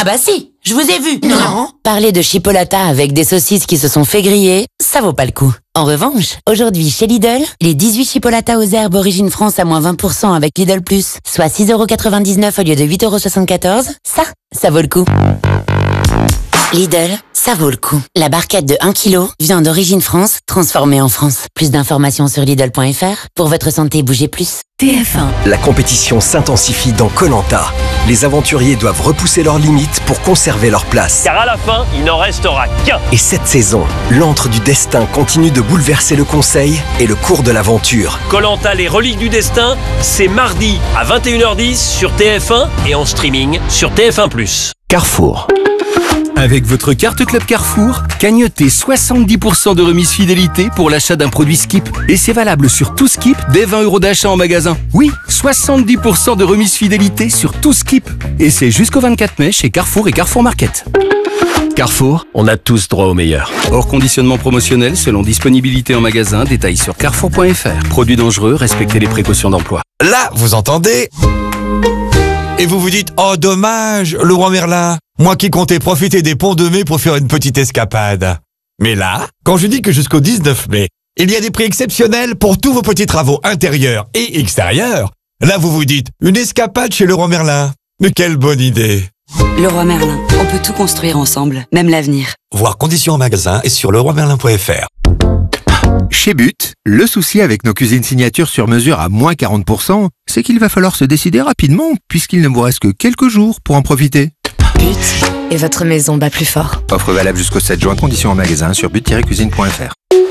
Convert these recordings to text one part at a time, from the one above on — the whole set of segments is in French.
bah si, je vous ai vu. Non. Parler de chipolata avec des saucisses qui se sont fait griller, ça vaut pas le coup. En revanche, aujourd'hui chez Lidl, les 18 chipolatas aux herbes Origine France à moins 20% avec Lidl+, soit 6,99€ au lieu de 8,74€, ça vaut le coup. Lidl, ça vaut le coup. La barquette de 1 kg, viande d'origine France, transformée en France. Plus d'informations sur Lidl.fr. Pour votre santé, bougez plus. TF1. La compétition s'intensifie dans Koh-Lanta. Les aventuriers doivent repousser leurs limites pour conserver leur place. Car à la fin, il n'en restera qu'un. Et cette saison, l'antre du destin continue de bouleverser le conseil et le cours de l'aventure. Koh-Lanta, les reliques du destin, c'est mardi à 21h10 sur TF1 et en streaming sur TF1+. Carrefour. Avec votre carte Club Carrefour, cagnotez 70% de remise fidélité pour l'achat d'un produit Skip. Et c'est valable sur tout Skip dès 20€ d'achat en magasin. Oui, 70% de remise fidélité sur tout Skip. Et c'est jusqu'au 24 mai chez Carrefour et Carrefour Market. Carrefour, On a tous droit au meilleur. hors conditionnement promotionnel selon disponibilité en magasin, détails sur carrefour.fr. Produits dangereux, respectez les précautions d'emploi. Là, vous entendez? Et vous vous dites, oh dommage, le roi Merlin. Moi qui comptais profiter des ponts de mai pour faire une petite escapade. Mais là, quand je dis que jusqu'au 19 mai, il y a des prix exceptionnels pour tous vos petits travaux intérieurs et extérieurs, là vous vous dites, une escapade chez le roi Merlin. Mais quelle bonne idée! Leroy Merlin. On peut tout construire ensemble, même l'avenir. Voir conditions en magasin et sur leroymerlin.fr. Chez But, le souci avec nos cuisines signatures sur mesure à moins 40%, c'est qu'il va falloir se décider rapidement, puisqu'il ne vous reste que quelques jours pour en profiter. But. Et votre maison bat plus fort. Offre valable jusqu'au 7 juin, conditions en magasin sur but-cuisine.fr.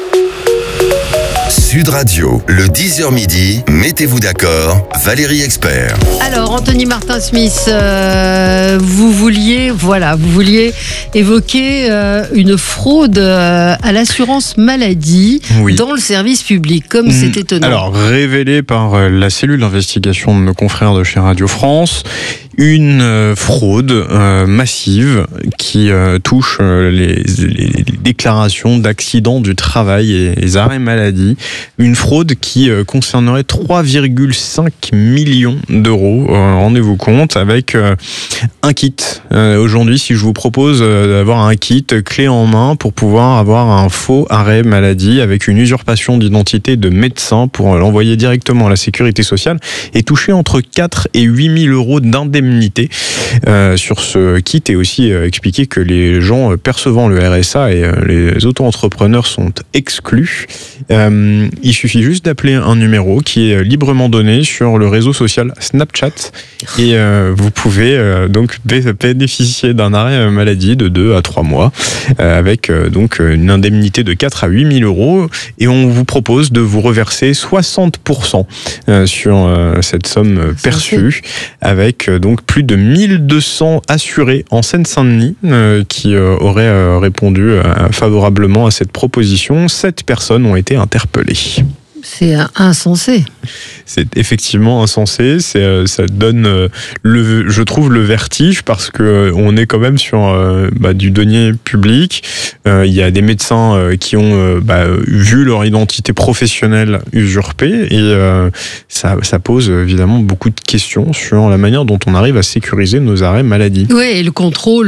Sud Radio, le 10h midi, mettez-vous d'accord, Valérie Expert. Alors, Anthony Martin-Smith, vous vouliez évoquer une fraude à l'assurance maladie dans le service public, comme c'est étonnant. Alors, révélé par la cellule d'investigation de nos confrères de chez Radio France, une fraude massive qui touche les déclarations d'accidents du travail et les arrêts maladie. Une fraude qui concernerait 3,5 millions d'euros, rendez-vous compte, avec un kit. Aujourd'hui, si je vous propose d'avoir un kit clé en main pour pouvoir avoir un faux arrêt maladie avec une usurpation d'identité de médecin pour l'envoyer directement à la sécurité sociale et toucher entre 4 et 8 000 euros d'indemnité sur ce kit, et aussi expliquer que les gens percevant le RSA et les auto-entrepreneurs sont exclus. Il suffit juste d'appeler un numéro qui est librement donné sur le réseau social Snapchat et vous pouvez donc bénéficier d'un arrêt maladie de 2 à 3 mois avec donc une indemnité de 4 à 8 000 euros, et on vous propose de vous reverser 60% sur cette somme perçue, avec donc plus de 1200 assurés en Seine-Saint-Denis qui auraient répondu favorablement à cette proposition. 7 personnes ont été interpellées. C'est insensé. C'est effectivement insensé. Ça donne, je trouve, le vertige, parce que on est quand même sur du denier public. Il y a des médecins qui ont vu leur identité professionnelle usurpée, et ça pose évidemment beaucoup de questions sur la manière dont on arrive à sécuriser nos arrêts maladie. Oui, et le contrôle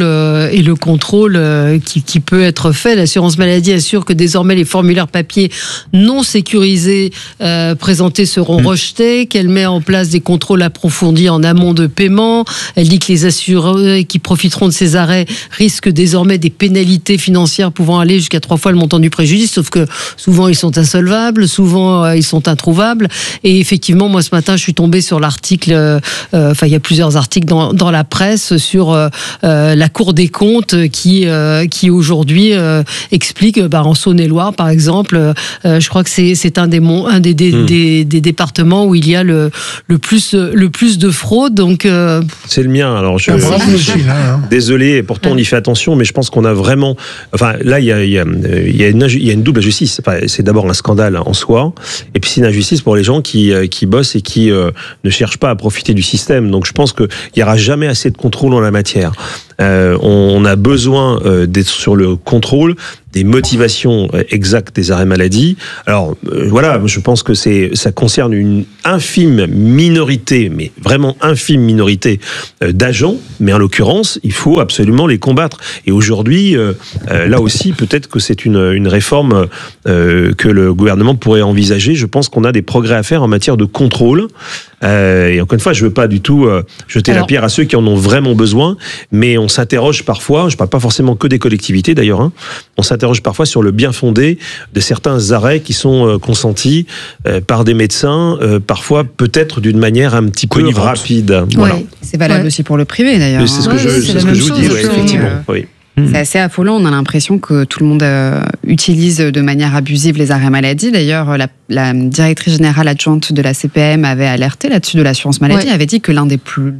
qui peut être fait. L'assurance maladie assure que désormais les formulaires papier non sécurisés présentés seront rejetés, qu'elle met en place des contrôles approfondis en amont de paiement. Elle dit que les assurés qui profiteront de ces arrêts risquent désormais des pénalités financières pouvant aller jusqu'à 3 fois le montant du préjudice, sauf que souvent ils sont insolvables, souvent ils sont introuvables. Et effectivement, moi ce matin je suis tombée sur l'article, il y a plusieurs articles dans la presse sur la Cour des comptes qui aujourd'hui explique, en Saône-et-Loire par exemple, je crois que c'est un des départements où il y a le plus de fraude. Donc c'est le mien. Alors désolé, et pourtant on y fait attention, mais je pense qu'on a vraiment, là il y a une double injustice. C'est d'abord un scandale en soi, et puis c'est une injustice pour les gens qui bossent et qui ne cherchent pas à profiter du système. Donc je pense qu'il n'y aura jamais assez de contrôle en la matière. On a besoin d'être sur le contrôle des motivations exactes des arrêts maladie. Alors voilà, je pense que ça concerne une infime minorité, mais vraiment infime minorité d'agents, mais en l'occurrence, il faut absolument les combattre. Et aujourd'hui, là aussi, peut-être que c'est une réforme que le gouvernement pourrait envisager. Je pense qu'on a des progrès à faire en matière de contrôle. Et encore une fois, je ne veux pas du tout jeter la pierre à ceux qui en ont vraiment besoin, mais on s'interroge parfois, je ne parle pas forcément que des collectivités d'ailleurs, hein, on s'interroge parfois sur le bien fondé de certains arrêts qui sont consentis par des médecins, parfois peut-être d'une manière un petit peu rapide. Voilà. Ouais, c'est valable aussi pour le privé d'ailleurs. C'est ce que je vous dis, effectivement. Oui. C'est assez affolant, on a l'impression que tout le monde utilise de manière abusive les arrêts maladie. D'ailleurs, la directrice générale adjointe de la CPM avait alerté là-dessus de l'assurance maladie, avait dit que l'une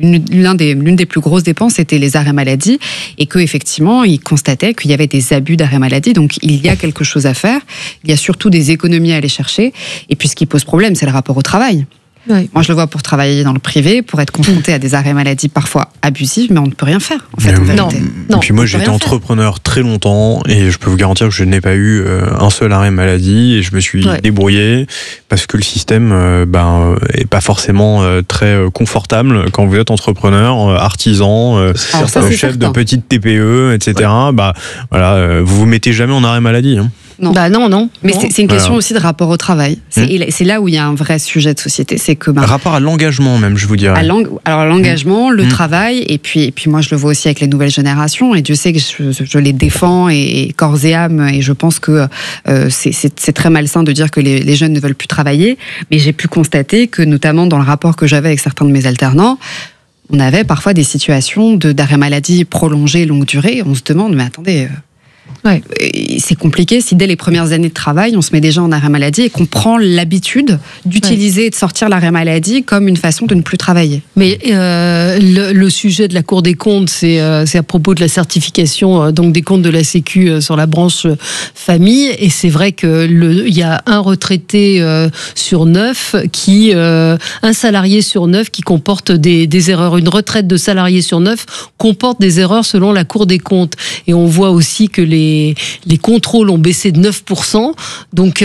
des plus grosses dépenses était les arrêts maladie et qu'effectivement, il constatait qu'il y avait des abus d'arrêts maladie. Donc, il y a quelque chose à faire. Il y a surtout des économies à aller chercher. Et puis, ce qui pose problème, c'est le rapport au travail. Oui. Moi, je le vois pour travailler dans le privé, pour être confronté à des arrêts maladie parfois abusifs, mais on ne peut rien faire, en fait, en vérité. Et puis moi, j'étais entrepreneur très longtemps et je peux vous garantir que je n'ai pas eu un seul arrêt maladie et je me suis débrouillé parce que le système est pas forcément très confortable quand vous êtes entrepreneur, artisan, chef de petite TPE, etc. Vous vous mettez jamais en arrêt maladie. Hein. Non. Non. Mais c'est une question aussi de rapport au travail. C'est là où il y a un vrai sujet de société. C'est que rapport à l'engagement même, je vous dirais. Alors l'engagement, le travail, et puis moi je le vois aussi avec les nouvelles générations. Et Dieu sait que je les défends et corps et âme. Et je pense que c'est très malsain de dire que les jeunes ne veulent plus travailler. Mais j'ai pu constater que notamment dans le rapport que j'avais avec certains de mes alternants, on avait parfois des situations d'arrêt maladie prolongé, longue durée. On se demande, mais attendez. C'est compliqué si dès les premières années de travail, on se met déjà en arrêt maladie et qu'on prend l'habitude d'utiliser et de sortir l'arrêt maladie comme une façon de ne plus travailler. Mais le sujet de la Cour des comptes, c'est à propos de la certification donc des comptes de la Sécu sur la branche famille. Et c'est vrai qu'il y a un retraité sur 9 un salarié sur 9 qui comporte des erreurs. Une retraite de salarié sur 9 comporte des erreurs selon la Cour des comptes. Et on voit aussi que les contrôles ont baissé de 9%. Donc,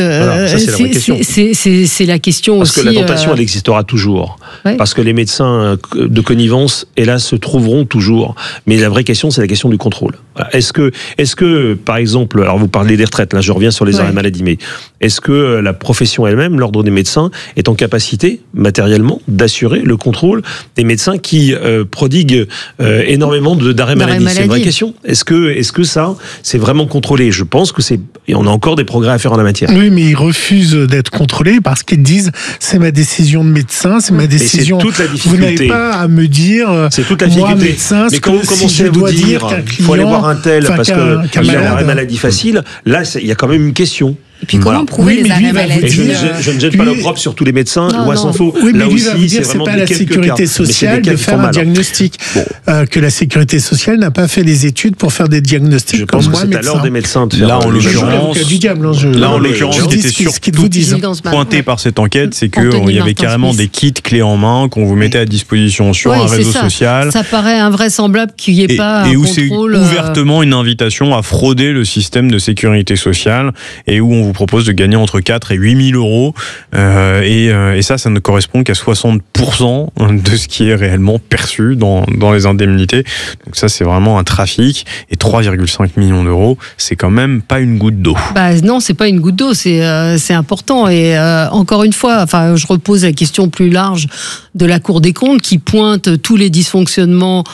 c'est la question parce aussi. Parce que la tentation, elle existera toujours. Ouais. Parce que les médecins de connivence, hélas, se trouveront toujours. Mais la vraie question, c'est la question du contrôle. Voilà. Est-ce que, par exemple, alors vous parlez des retraites, là je reviens sur les arrêts maladie, mais est-ce que la profession elle-même, l'ordre des médecins, est en capacité, matériellement, d'assurer le contrôle des médecins qui prodiguent énormément d'arrêts maladie? C'est une vraie question. Est-ce que ça, c'est vraiment contrôlé? Je pense que on a encore des progrès à faire en la matière. Oui, mais ils refusent d'être contrôlés parce qu'ils disent c'est ma décision de médecin, c'est ma décision. C'est toute la difficulté. Vous n'avez pas à me dire. C'est toute la difficulté. Moi, médecin, mais comment commencez à vous dire qu'il faut aller voir un tel parce qu'il a l'arrêt maladie facile? Là, il y a quand même une question. Et puis comment prouver les arrêts maladie? Je ne jette pas l'opprobre sur tous les médecins, loin s'en faut. Oui, mais lui va vous dire c'est pas la sécurité sociale de faire un diagnostic. Que la sécurité sociale n'a pas fait les études pour faire des diagnostics. Je pense que c'est à l'ordre des médecins de faire. Là, en l'occurrence, ce qui était surtout pointé par cette enquête, c'est qu'il y avait carrément des kits clés en main qu'on vous mettait à disposition sur un réseau social. Ça paraît invraisemblable qu'il n'y ait pas un contrôle. Et où c'est ouvertement une invitation à frauder le système de sécurité sociale et où on vous propose de gagner entre 4 et 8 000 euros. Et ça ne correspond qu'à 60% de ce qui est réellement perçu dans les indemnités. Donc ça, c'est vraiment un trafic. Et 3,5 millions d'euros, c'est quand même pas une goutte d'eau. Non, c'est pas une goutte d'eau, c'est important. Et encore une fois, je repose la question plus large de la Cour des comptes qui pointe tous les dysfonctionnements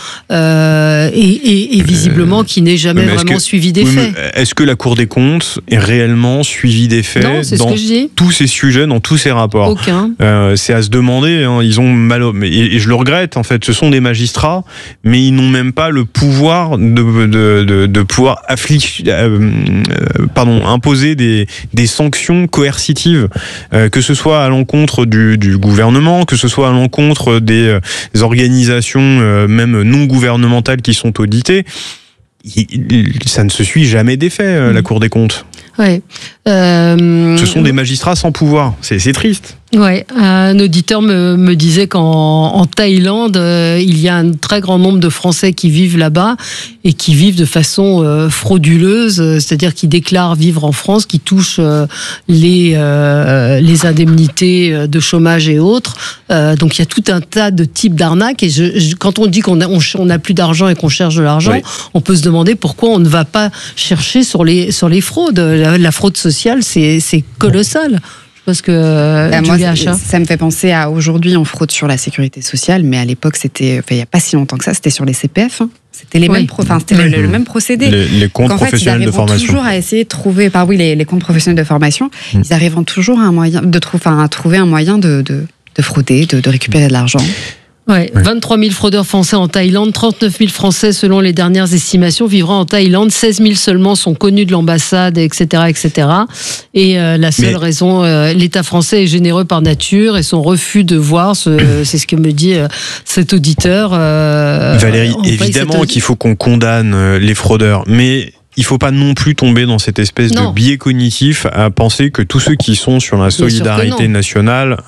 et visiblement qui n'est jamais vraiment suivi des faits. Est-ce que la Cour des comptes est réellement suivi des faits dans tous ces sujets, dans tous ces rapports? Aucun. C'est à se demander. Hein, ils ont et je le regrette. En fait, ce sont des magistrats, mais ils n'ont même pas le pouvoir de pouvoir imposer des sanctions coercitives, que ce soit à l'encontre du gouvernement, que ce soit à l'encontre des organisations même non gouvernementales qui sont auditées. Ça ne se suit jamais des faits, la Cour des comptes. Ouais. Ce sont des magistrats sans pouvoir. C'est triste. Ouais, un auditeur me disait qu'en Thaïlande, il y a un très grand nombre de Français qui vivent là-bas et qui vivent de façon frauduleuse, c'est-à-dire qui déclarent vivre en France, qui touchent les indemnités de chômage et autres. Donc il y a tout un tas de types d'arnaques. Et quand on dit qu'on n'a plus d'argent et qu'on cherche de l'argent, oui, on peut se demander pourquoi on ne va pas chercher sur les fraudes. La fraude sociale, c'est colossal. Parce que moi, ça me fait penser à aujourd'hui on fraude sur la sécurité sociale, mais à l'époque c'était, il n'y a pas si longtemps que ça, c'était sur les CPF. Hein. C'était les mêmes, le même procédé. Les comptes professionnels de formation. Ils arriveront toujours à essayer de trouver, les comptes professionnels de formation. Ils arriveront toujours à un moyen à trouver un moyen de frauder, de récupérer de l'argent. Ouais, 23 000 fraudeurs français en Thaïlande, 39 000 Français selon les dernières estimations vivra en Thaïlande, 16 000 seulement sont connus de l'ambassade, etc., etc. Et la seule raison, l'État français est généreux par nature et son refus de voir, c'est ce que me dit cet auditeur. Valérie, évidemment qu'il faut qu'on condamne les fraudeurs, mais il faut pas non plus tomber dans cette espèce de biais cognitif à penser que tous ceux qui sont sur la solidarité nationale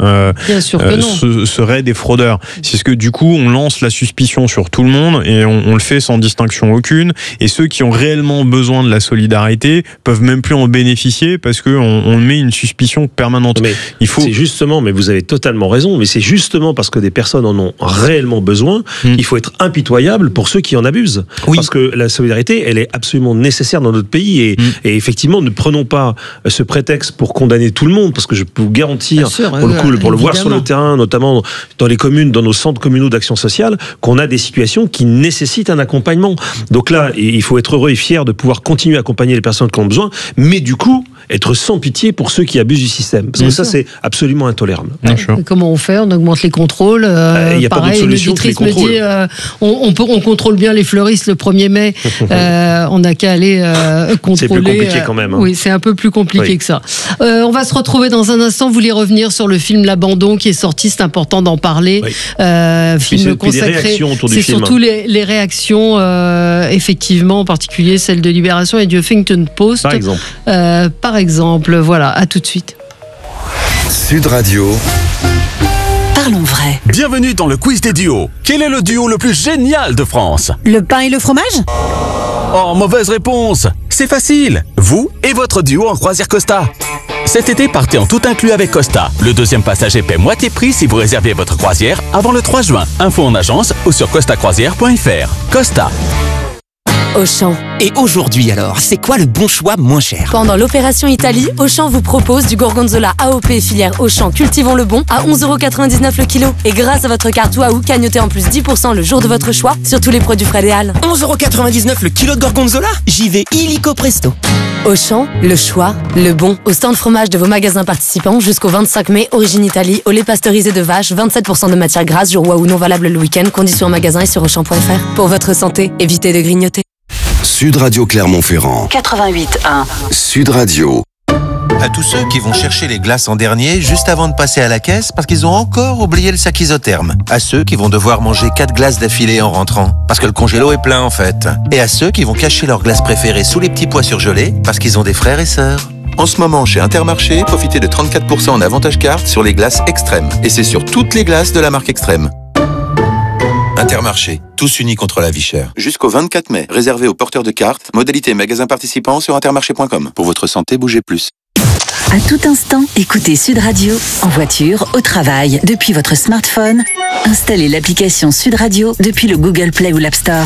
seraient des fraudeurs. C'est ce que du coup on lance la suspicion sur tout le monde et on le fait sans distinction aucune. Et ceux qui ont réellement besoin de la solidarité peuvent même plus en bénéficier parce que on met une suspicion permanente. Mais c'est justement, mais vous avez totalement raison, mais c'est justement parce que des personnes en ont réellement besoin, il faut être impitoyable pour ceux qui en abusent. Oui. Parce que la solidarité, elle est absolument nécessaire dans notre pays et effectivement ne prenons pas ce prétexte pour condamner tout le monde parce que je peux vous garantir pour le voir sur le terrain, notamment dans les communes, dans nos centres communaux d'action sociale, qu'on a des situations qui nécessitent un accompagnement. Donc là, il faut être heureux et fier de pouvoir continuer à accompagner les personnes qui en ont besoin, mais du coup être sans pitié pour ceux qui abusent du système. Parce que ça, c'est absolument intolérable. Comment on fait ? On augmente les contrôles. Il n'y a pas d'autre solution que les contrôles. On contrôle bien les fleuristes le 1er mai. On n'a qu'à aller contrôler. C'est plus compliqué quand même. Oui, c'est un peu plus compliqué que ça. On va se retrouver dans un instant. Vous voulez revenir sur le film L'Abandon qui est sorti. C'est important d'en parler. Film consacré. C'est surtout les réactions, effectivement, en particulier celle de Libération et du Huffington Post. Par exemple, voilà, à tout de suite. Sud Radio. Parlons vrai. Bienvenue dans le quiz des duos. Quel est le duo le plus génial de France ? Le pain et le fromage ? Oh, mauvaise réponse. C'est facile. Vous et votre duo en croisière Costa. Cet été, partez en tout inclus avec Costa. Le deuxième passager paie moitié prix si vous réservez votre croisière avant le 3 juin. Info en agence ou sur costacroisière.fr. Costa. Auchan. Et aujourd'hui alors, c'est quoi le bon choix moins cher ? Pendant l'opération Italie, Auchan vous propose du gorgonzola AOP filière Auchan Cultivons le Bon à 11,99€ le kilo. Et grâce à votre carte Waouh, cagnotez en plus 10% le jour de votre choix sur tous les produits frais des Halles. 11,99€ le kilo de gorgonzola ? J'y vais illico presto. Auchan, le choix, le bon. Au stand fromage de vos magasins participants jusqu'au 25 mai, origine Italie, au lait pasteurisé de vache, 27% de matière grasse, jour Waouh non valable le week-end, conditions en magasin et sur Auchan.fr. Pour votre santé, évitez de grignoter. Sud Radio Clermont-Ferrand. 88.1. Sud Radio. À tous ceux qui vont chercher les glaces en dernier juste avant de passer à la caisse parce qu'ils ont encore oublié le sac isotherme. À ceux qui vont devoir manger 4 glaces d'affilée en rentrant parce que le congélo est plein en fait. Et à ceux qui vont cacher leurs glaces préférées sous les petits pois surgelés parce qu'ils ont des frères et sœurs. En ce moment, chez Intermarché, profitez de 34% en avantage carte sur les glaces Extrême. Et c'est sur toutes les glaces de la marque Extrême. Intermarché, tous unis contre la vie chère. Jusqu'au 24 mai, réservé aux porteurs de cartes, modalité magasin participant sur intermarché.com. Pour votre santé, bougez plus. À tout instant, écoutez Sud Radio, en voiture, au travail, depuis votre smartphone. Installez l'application Sud Radio depuis le Google Play ou l'App Store.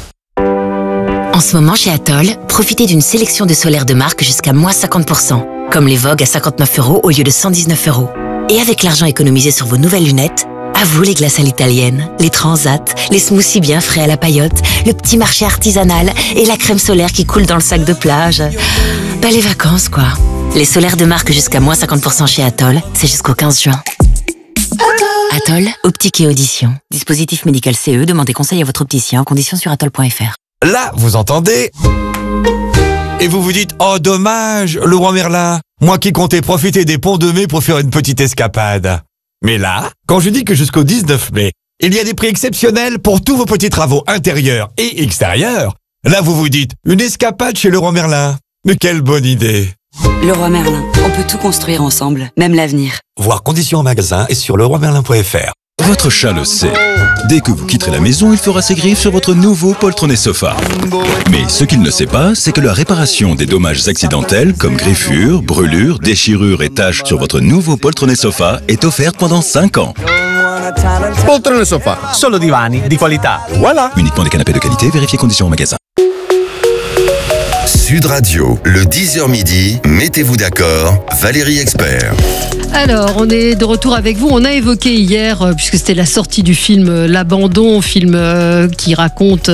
En ce moment, chez Atoll, profitez d'une sélection de solaires de marque jusqu'à moins 50%, comme les Vogue à 59€ au lieu de 119€. Et avec l'argent économisé sur vos nouvelles lunettes, à vous les glaces à l'italienne, les transats, les smoothies bien frais à la paillote, le petit marché artisanal et la crème solaire qui coule dans le sac de plage. Bah les vacances quoi. Les solaires de marque jusqu'à moins 50% chez Atoll, c'est jusqu'au 15 juin. Atoll, optique et audition. Dispositif médical CE, demandez conseil à votre opticien en conditions sur atoll.fr. Là, vous entendez ? Et vous vous dites, oh dommage, le roi Merlin. Moi qui comptais profiter des ponts de mai pour faire une petite escapade. Mais là, quand je dis que jusqu'au 19 mai, il y a des prix exceptionnels pour tous vos petits travaux intérieurs et extérieurs, là vous vous dites, une escapade chez Leroy Merlin. Mais quelle bonne idée! Leroy Merlin, on peut tout construire ensemble, même l'avenir. Voir conditions en magasin et sur leroymerlin.fr. Votre chat le sait. Dès que vous quitterez la maison, il fera ses griffes sur votre nouveau poltronné sofa. Mais ce qu'il ne sait pas, c'est que la réparation des dommages accidentels comme griffures, brûlures, déchirures et taches sur votre nouveau poltronné sofa est offerte pendant 5 ans. Poltrone sofa, solo divani di qualità. Voilà. Uniquement des canapés de qualité, vérifiez conditions en magasin. Sud Radio, le 10h midi, mettez-vous d'accord, Valérie Expert. Alors, on est de retour avec vous. On a évoqué hier, puisque c'était la sortie du film L'Abandon, film qui raconte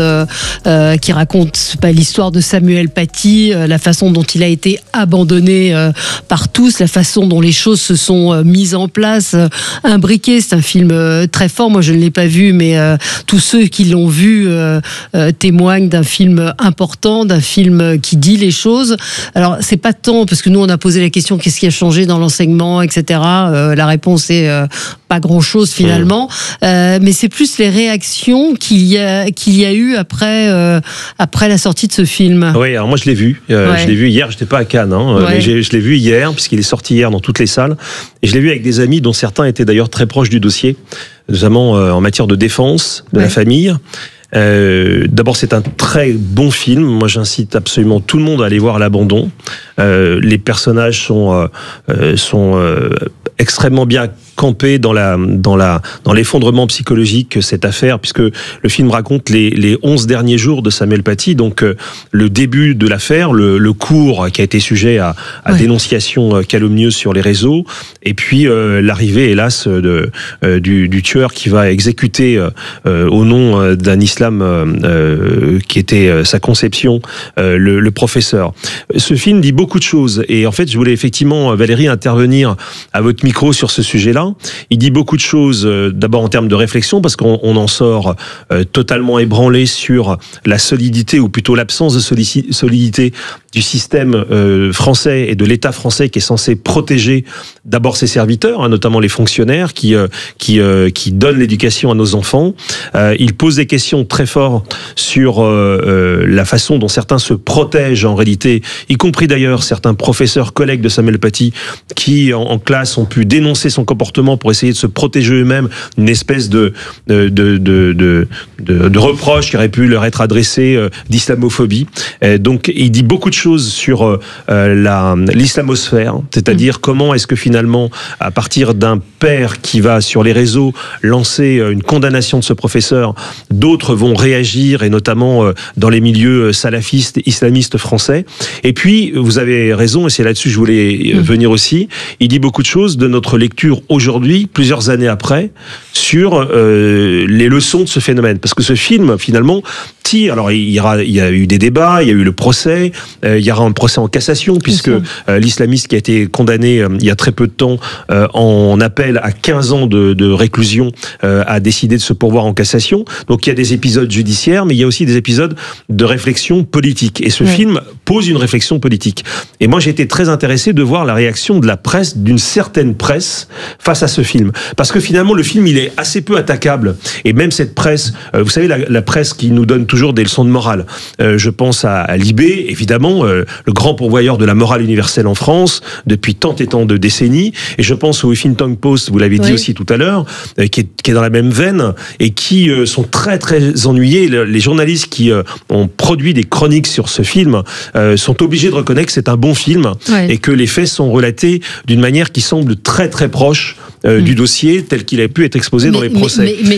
l'histoire de Samuel Paty, la façon dont il a été abandonné par tous, la façon dont les choses se sont mises en place, imbriquées. C'est un film très fort. Moi, je ne l'ai pas vu, mais tous ceux qui l'ont vu témoignent d'un film important, d'un film qui dit les choses. Alors, c'est pas tant, parce que nous, on a posé la question, qu'est-ce qui a changé dans l'enseignement, etc. La réponse est pas grand-chose finalement, mais c'est plus les réactions qu'il y a eu après la sortie de ce film. Oui, alors moi je l'ai vu. Je l'ai vu hier. J'étais pas à Cannes, mais je l'ai vu hier puisqu'il est sorti hier dans toutes les salles. Et je l'ai vu avec des amis dont certains étaient d'ailleurs très proches du dossier, notamment en matière de défense de la famille. D'abord, c'est un très bon film. Moi, j'incite absolument tout le monde à aller voir L'Abandon. Les personnages sont extrêmement bien campés dans l'effondrement psychologique que cette affaire, puisque le film raconte les 11 derniers jours de Samuel Paty, donc le début de l'affaire, le cours qui a été sujet à dénonciation calomnieuse sur les réseaux, et puis l'arrivée, hélas, du tueur qui va exécuter au nom d'un islam qui était sa conception, le professeur. Ce film dit beaucoup de choses, et en fait, je voulais effectivement, Valérie, intervenir à votre micro sur ce sujet-là. Il dit beaucoup de choses, d'abord en termes de réflexion, parce qu'on en sort totalement ébranlé sur la solidité, ou plutôt l'absence de solidité du système français et de l'État français qui est censé protéger d'abord ses serviteurs, notamment les fonctionnaires qui donnent l'éducation à nos enfants. Il pose des questions très fortes sur la façon dont certains se protègent en réalité, y compris d'ailleurs certains professeurs collègues de Samuel Paty qui en classe ont pu dénoncer son comportement pour essayer de se protéger eux-mêmes, une espèce de reproche qui aurait pu leur être adressé d'islamophobie. Donc il dit beaucoup de choses sur l'islamosphère, c'est-à-dire comment est-ce que finalement, à partir d'un père qui va sur les réseaux lancer une condamnation de ce professeur, d'autres vont réagir, et notamment dans les milieux salafistes, islamistes français. Et puis, vous avez raison, et c'est là-dessus que je voulais venir aussi, il dit beaucoup de choses de notre lecture aujourd'hui, plusieurs années après, sur les leçons de ce phénomène. Parce que ce film, finalement, alors il y a eu des débats, il y a eu le procès, il y aura un procès en cassation, puisque l'islamiste qui a été condamné il y a très peu de temps en appel à 15 ans de réclusion a décidé de se pourvoir en cassation. Donc il y a des épisodes judiciaires, mais il y a aussi des épisodes de réflexion politique. Et ce film pose une réflexion politique. Et moi j'ai été très intéressé de voir la réaction de la presse, d'une certaine presse, face à ce film. Parce que finalement le film il est assez peu attaquable. Et même cette presse, vous savez la presse qui nous donne toujours des leçons de morale. Je pense à Libé, évidemment, le grand pourvoyeur de la morale universelle en France depuis tant et tant de décennies. Et je pense au Huffington Post, vous l'avez dit aussi tout à l'heure, qui est dans la même veine et qui sont très très ennuyés. Les journalistes qui ont produit des chroniques sur ce film sont obligés de reconnaître que c'est un bon film et que les faits sont relatés d'une manière qui semble très très proche du dossier tel qu'il a pu être exposé dans les procès. Mais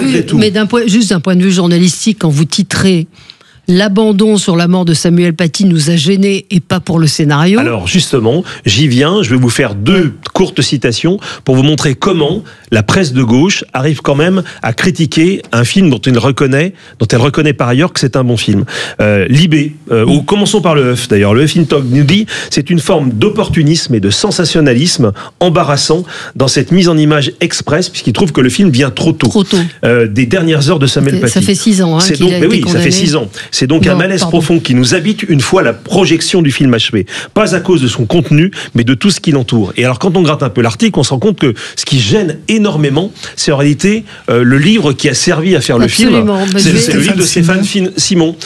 juste d'un point de vue journalistique, quand vous titrez L'abandon sur la mort de Samuel Paty nous a gênés et pas pour le scénario. Alors justement, j'y viens, je vais vous faire deux courtes citations pour vous montrer comment la presse de gauche arrive quand même à critiquer un film dont elle reconnaît par ailleurs que c'est un bon film. Libé, ou commençons par le Huff d'ailleurs, le Huffington nous dit c'est une forme d'opportunisme et de sensationnalisme embarrassant dans cette mise en image express, puisqu'il trouve que le film vient trop tôt. Des dernières heures de Samuel Paty. Ça fait 6 ans qu'il a été condamné. Ça fait 6 ans. C'est donc un malaise profond qui nous habite une fois la projection du film achevé. Pas à cause de son contenu, mais de tout ce qui l'entoure. Et alors, quand on gratte un peu l'article, on se rend compte que ce qui gêne énormément, c'est en réalité le livre qui a servi à faire le film. C'est le livre de Stéphane Simon.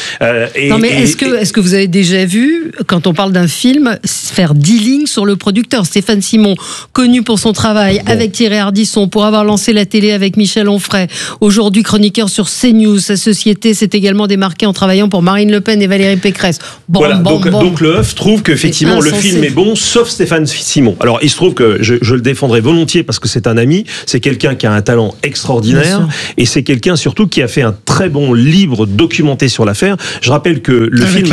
Est-ce que vous avez déjà vu, quand on parle d'un film, faire 10 lignes sur le producteur? Stéphane Simon, connu pour son travail avec Thierry Ardisson, pour avoir lancé la télé avec Michel Onfray, aujourd'hui chroniqueur sur CNews. Sa société s'est également démarquée en travaillant pour Marine Le Pen et Valérie Pécresse. Donc le HUF trouve qu'effectivement le film est bon, sauf Stéphane Simon. Alors il se trouve que je le défendrai volontiers parce que c'est un ami, c'est quelqu'un qui a un talent extraordinaire et c'est quelqu'un surtout qui a fait un très bon livre documenté sur l'affaire. Je rappelle que le film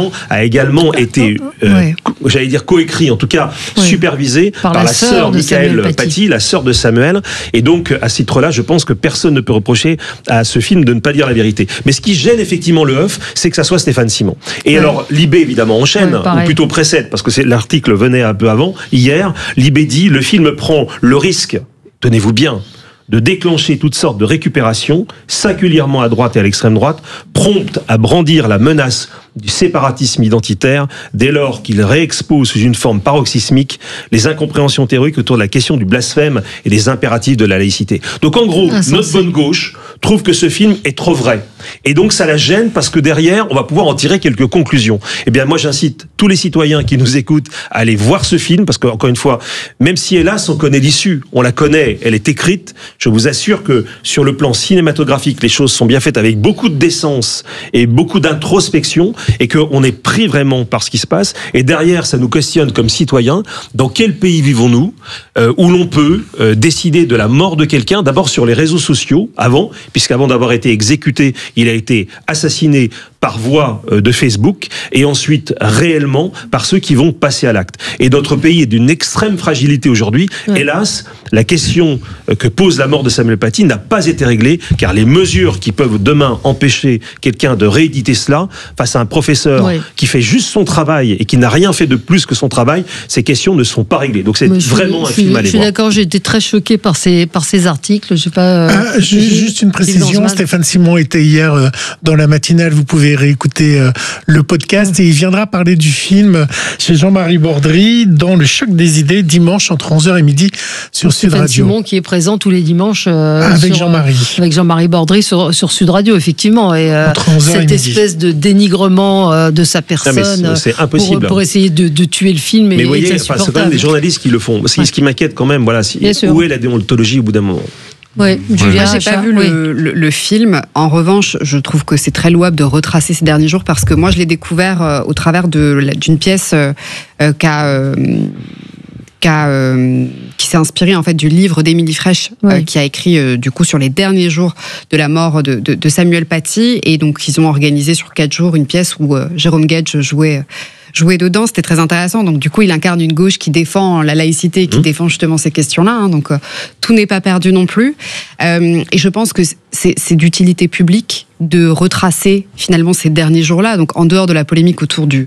a également été, j'allais dire coécrit, en tout cas supervisé par la sœur Michael Paty, la sœur de Samuel. Et donc à ce titre-là, je pense que personne ne peut reprocher à ce film de ne pas dire la vérité. Mais ce qui gêne effectivement le HUF, c'est que ça soit Stéphane Simon. Et alors Libé évidemment enchaîne, ou plutôt précède, parce que l'article venait un peu avant, hier. Libé dit: le film prend le risque, tenez-vous bien, de déclencher toutes sortes de récupérations, singulièrement à droite et à l'extrême droite, promptes à brandir la menace du séparatisme identitaire dès lors qu'il réexpose sous une forme paroxysmique les incompréhensions théoriques autour de la question du blasphème et des impératifs de la laïcité. Donc en gros, notre bonne gauche trouve que ce film est trop vrai. Et donc ça la gêne parce que derrière, on va pouvoir en tirer quelques conclusions. Eh bien moi j'incite tous les citoyens qui nous écoutent à aller voir ce film parce que, encore une fois, même si hélas on connaît l'issue, on la connaît, elle est écrite, je vous assure que sur le plan cinématographique, les choses sont bien faites avec beaucoup de décence et beaucoup d'introspection et qu'on est pris vraiment par ce qui se passe. Et derrière, ça nous questionne comme citoyens. Dans quel pays vivons-nous où l'on peut décider de la mort de quelqu'un, d'abord sur les réseaux sociaux, puisqu'avant d'avoir été exécuté, il a été assassiné par voie de Facebook, et ensuite réellement par ceux qui vont passer à l'acte. Et notre pays est d'une extrême fragilité aujourd'hui. Hélas, la question que pose la mort de Samuel Paty n'a pas été réglée, car les mesures qui peuvent demain empêcher quelqu'un de rééditer cela, face à un professeur qui fait juste son travail et qui n'a rien fait de plus que son travail, ces questions ne sont pas réglées. Donc c'est vraiment un film à aller voir. Je suis d'accord, j'ai été très choqué par ces articles. Je sais pas. Juste une précision, Stéphane Simon était hier dans la matinale, vous pouvez réécouter le podcast, et il viendra parler du film chez Jean-Marie Bordry dans le Choc des idées dimanche entre 11h et midi sur Sud Radio. Simon qui est présent tous les dimanches avec Jean-Marie Bordry sur Sud Radio, effectivement, et cette espèce de dénigrement de sa personne, c'est impossible pour essayer de tuer le film. Mais vous voyez, c'est quand même des journalistes qui le font. Ce qui m'inquiète quand même, voilà, où est la déontologie au bout d'un moment? Moi, j'ai pas vu le film. En revanche, je trouve que c'est très louable de retracer ces derniers jours parce que moi, je l'ai découvert au travers d'une pièce qui s'est inspirée en fait du livre d'Émilie Frêche, qui a écrit du coup sur les derniers jours de la mort de Samuel Paty, et donc ils ont organisé sur 4 jours une pièce où Jérôme Gage jouait dedans. C'était très intéressant. Donc du coup, il incarne une gauche qui défend la laïcité, qui défend justement ces questions-là. Donc tout n'est pas perdu non plus. Et je pense que c'est d'utilité publique de retracer finalement ces derniers jours-là. Donc en dehors de la polémique autour du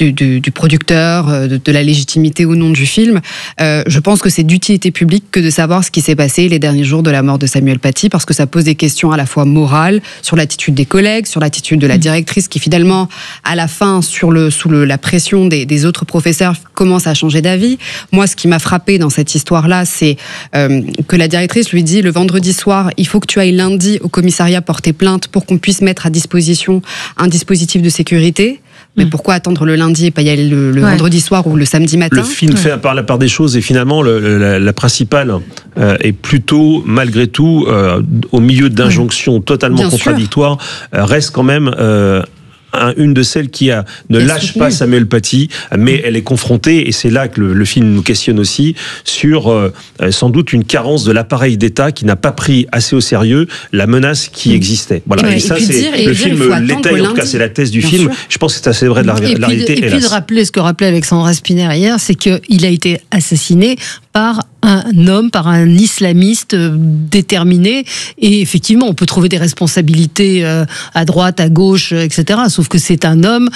producteur, de la légitimité ou non du film, je pense que c'est d'utilité publique que de savoir ce qui s'est passé les derniers jours de la mort de Samuel Paty, parce que ça pose des questions à la fois morales, sur l'attitude des collègues, sur l'attitude de la directrice qui finalement, à la fin, sous la pression des autres professeurs, commence à changer d'avis. Moi, ce qui m'a frappé dans cette histoire-là, c'est que la directrice lui dit le vendredi soir, il faut que tu ailles lundi au commissariat porter plainte pour qu'on puisse mettre à disposition un dispositif de sécurité. Mais pourquoi attendre le lundi et pas y aller le vendredi soir ou le samedi matin? Le film fait par la part des choses, et finalement la principale est plutôt, malgré tout, au milieu d'injonctions totalement contradictoires, reste quand même une de celles qui ne lâche pas Samuel Paty, mais elle est confrontée, et c'est là que le film nous questionne aussi, sur sans doute une carence de l'appareil d'État qui n'a pas pris assez au sérieux la menace qui existait. Voilà. Et ça, c'est le film l'État, en tout cas, c'est la thèse du film. Je pense que c'est assez vrai de la réalité. Et puis de rappeler ce que rappelait Alexandra Spinner hier, c'est qu'il a été assassiné par un homme, par un islamiste déterminé, et effectivement on peut trouver des responsabilités à droite, à gauche, etc. Sauf que c'est un homme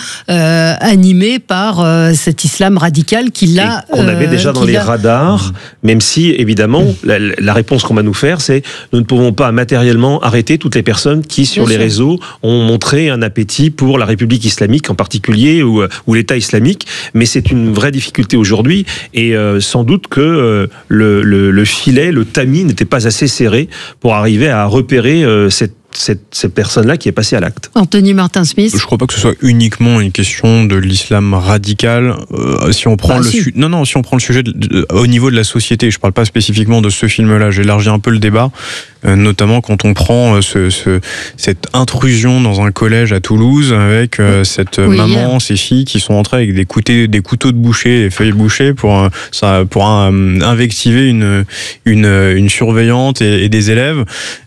animé par cet islam radical qu'on avait déjà dans les radars, même si évidemment la réponse qu'on va nous faire, c'est nous ne pouvons pas matériellement arrêter toutes les personnes qui sur les réseaux ont montré un appétit pour la République islamique en particulier, ou l'État islamique, mais c'est une vraie difficulté aujourd'hui, et sans doute que le filet, le tamis n'était pas assez serré pour arriver à repérer cette personne-là qui est passée à l'acte. Anthony Martin-Smith. Je crois pas que ce soit uniquement une question de l'islam radical. Si on prend si on prend le sujet au niveau de la société, je parle pas spécifiquement de ce film-là, j'élargis un peu le débat, notamment quand on prend cette intrusion dans un collège à Toulouse avec cette maman, ces filles qui sont entrées avec des couteaux de boucher, des feuilles bouchées pour invectiver une surveillante et des élèves.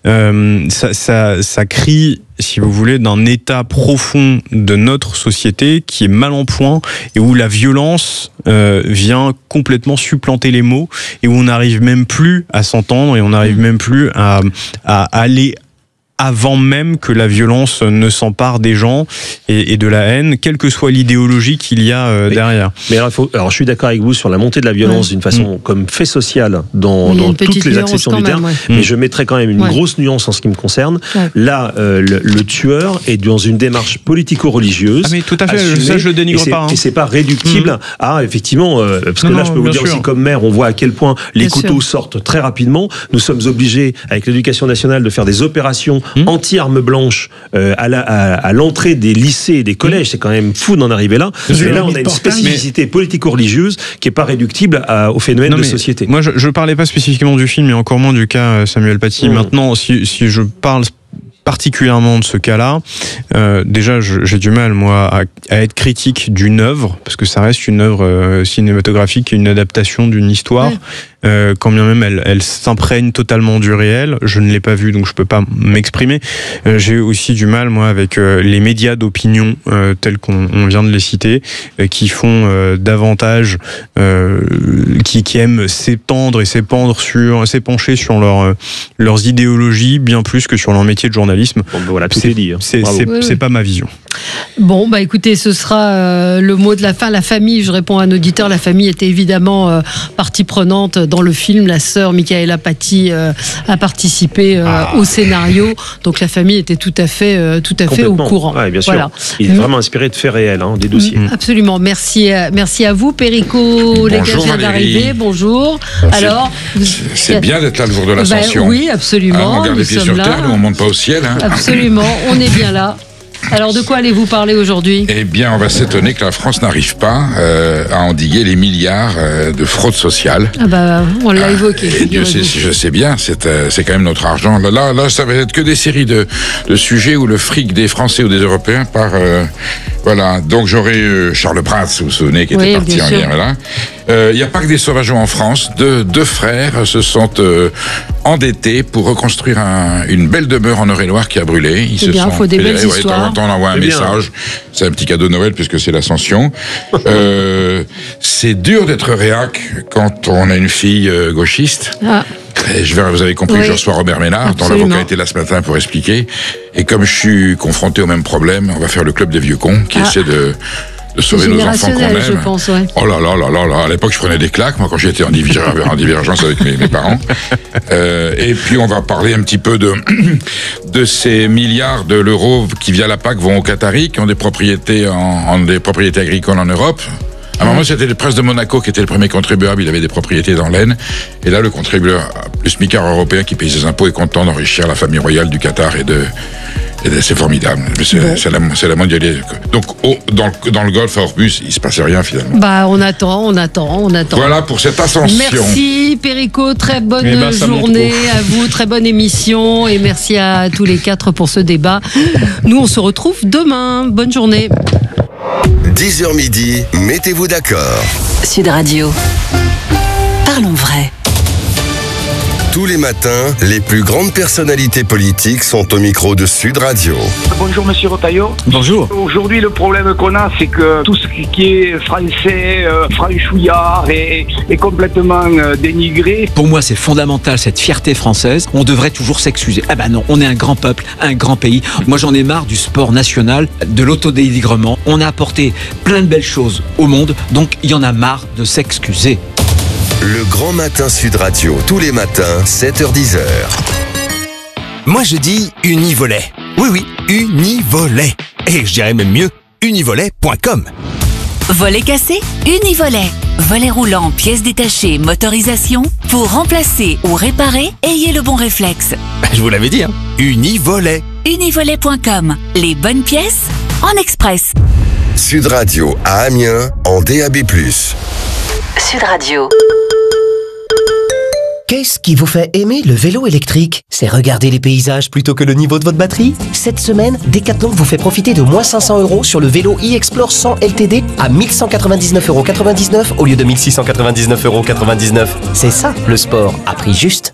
Ça crie, si vous voulez, d'un état profond de notre société qui est mal en point et où la violence vient complètement supplanter les mots et où on n'arrive même plus à s'entendre et on n'arrive même plus à aller avant même que la violence ne s'empare des gens et de la haine, quelle que soit l'idéologie qu'il y a derrière. Mais alors, je suis d'accord avec vous sur la montée de la violence d'une façon comme fait social dans toutes les acceptions du terme, mais je mettrais quand même une grosse nuance en ce qui me concerne. Là, le tueur est dans une démarche politico-religieuse. Ah mais tout à fait, ça je le dénigre pas. Et c'est pas réductible à effectivement, parce que là je peux vous dire aussi comme maire, on voit à quel point les couteaux sortent très rapidement. Nous sommes obligés, avec l'éducation nationale, de faire des opérations anti-armes blanches à l'entrée des lycées et des collèges. C'est quand même fou d'en arriver là. Et là, on a une spécificité politico-religieuse qui n'est pas réductible au phénomène de société. Moi, je ne parlais pas spécifiquement du film, mais encore moins du cas Samuel Paty. Maintenant, si je parle particulièrement de ce cas-là, déjà j'ai du mal moi à être critique d'une œuvre, parce que ça reste une œuvre cinématographique, une adaptation d'une histoire, quand bien même elle s'imprègne totalement du réel. Je ne l'ai pas vue, donc je peux pas m'exprimer. J'ai aussi du mal moi avec les médias d'opinion tels qu'on vient de les citer, qui font davantage, qui aiment s'étendre et s'épancher sur leurs idéologies bien plus que sur leur métier de journaliste. Bon, voilà, tout est dit. C'est pas ma vision. Bon, bah écoutez, ce sera le mot de la fin. La famille, je réponds à un auditeur, la famille était évidemment partie prenante dans le film. La sœur Michaela Paty a participé au scénario, donc la famille était tout à fait au courant. Ouais, bien sûr. Voilà. Il est vraiment inspiré de faits réels, des dossiers. Absolument. Merci à vous, Perico. Les gars viennent d'arriver. Bonjour. Alors, c'est bien d'être là le jour de l'ascension. Oui, absolument. On garde les pieds sur terre, nous on monte pas au ciel. Absolument, on est bien là. Alors de quoi allez-vous parler aujourd'hui ? Eh bien, on va s'étonner que la France n'arrive pas à endiguer les milliards de fraude sociale. Ah bah, on l'a évoqué. Et Dieu sait si je sais bien, c'est quand même notre argent. Là, ça va être que des séries de sujets où le fric des Français ou des Européens part... voilà, donc j'aurai Charles Prats, vous vous souvenez, qui était parti en guerre là. Il n'y a pas que des sauvageons en France. Deux frères se sont endettés pour reconstruire une belle demeure en Eure-et-Loire qui a brûlé. Ils bien, il faut des belles histoires. On envoie un message. C'est un petit cadeau de Noël puisque c'est l'ascension. C'est dur d'être réac quand on a une fille gauchiste. Vous avez compris, je reçois Robert Ménard, dont l'avocat était là ce matin pour expliquer. Et comme je suis confronté au même problème, on va faire le club des vieux cons qui essaie de sauver nos enfants qu'on aime. Je pense, Oh là là là là là. À l'époque, je prenais des claques, moi, quand j'étais en divergence avec mes parents. Et puis, on va parler un petit peu de ces milliards de l'euro qui, via la PAC, vont aux Qataris, qui ont des propriétés des propriétés agricoles en Europe. À un moment, c'était le prince de Monaco qui était le premier contribuable. Il avait des propriétés dans l'Aisne. Et là, le contribuable, le smicard européen qui paye ses impôts est content d'enrichir la famille royale du Qatar et c'est formidable. C'est la mondialisation. Donc, dans le Golfe, à Orbus, il se passait rien finalement. Bah, on attend. Voilà pour cette ascension. Merci Perico, très bonne journée à vous, très bonne émission et merci à tous les quatre pour ce débat. Nous, on se retrouve demain. Bonne journée. 10h midi, mettez-vous d'accord. Sud Radio. Parlons vrai. Tous les matins, les plus grandes personnalités politiques sont au micro de Sud Radio. Bonjour Monsieur Retailleau. Bonjour. Aujourd'hui, le problème qu'on a, c'est que tout ce qui est français, franchouillard est complètement dénigré. Pour moi, c'est fondamental, cette fierté française. On devrait toujours s'excuser. Ah ben non, on est un grand peuple, un grand pays. Moi, j'en ai marre du sport national, de l'autodénigrement. On a apporté plein de belles choses au monde, donc il y en a marre de s'excuser. Le Grand Matin Sud Radio, tous les matins, 7h-10h. Moi je dis Univolet. Oui, Univolet. Et je dirais même mieux, univolet.com. Volet cassé, Univolet. Volets roulants, pièces détachées, motorisation. Pour remplacer ou réparer, ayez le bon réflexe. Je vous l'avais dit, hein. Univolet. Univolet.com. Les bonnes pièces en express. Sud Radio à Amiens en DAB+. Sud Radio. Qu'est-ce qui vous fait aimer le vélo électrique? C'est regarder les paysages plutôt que le niveau de votre batterie? Cette semaine, Decathlon vous fait profiter de moins 500 € sur le vélo e-Explore 100 LTD à 1199,99 € au lieu de 1699,99 €. C'est ça, le sport, à prix juste.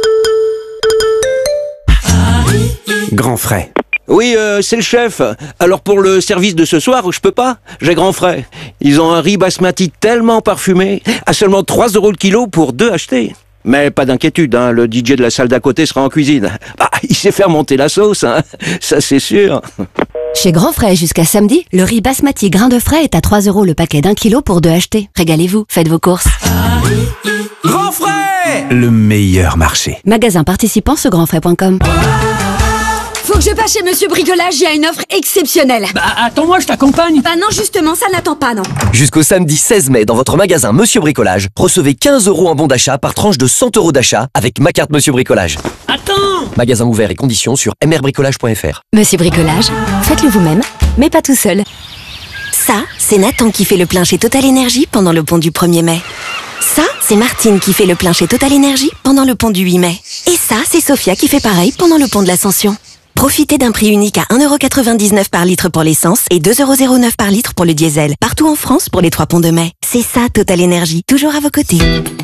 Grand frais. Oui, c'est le chef. Alors pour le service de ce soir, je peux pas. J'ai grand frais. Ils ont un riz basmati tellement parfumé, à seulement 3 € le kilo pour 2 achetés. Mais pas d'inquiétude, hein, le DJ de la salle d'à côté sera en cuisine. Bah, il sait faire monter la sauce, hein, ça c'est sûr. Chez Grand Frais, jusqu'à samedi, le riz basmati grain de frais est à 3 € le paquet d'1 kilo pour 2 achetés. Régalez-vous, faites vos courses. Grand Frais, le meilleur marché. Magasin participant sur grandfrais.com. Faut que je passe chez Monsieur Bricolage, il y a une offre exceptionnelle. Bah attends-moi, je t'accompagne. Bah non, justement, ça n'attend pas, non. Jusqu'au samedi 16 mai, dans votre magasin Monsieur Bricolage, recevez 15 € en bon d'achat par tranche de 100 € d'achat avec ma carte Monsieur Bricolage. Attends! Magasin ouvert et conditions sur mrbricolage.fr. Monsieur Bricolage, faites-le vous-même, mais pas tout seul. Ça, c'est Nathan qui fait le plein chez Total Énergie pendant le pont du 1er mai. Ça, c'est Martine qui fait le plein chez Total Énergie pendant le pont du 8 mai. Et ça, c'est Sophia qui fait pareil pendant le pont de l'Ascension. Profitez d'un prix unique à 1,99 € par litre pour l'essence et 2,09 € par litre pour le diesel. Partout en France pour les 3 ponts de mai. C'est ça, Total Énergie, toujours à vos côtés.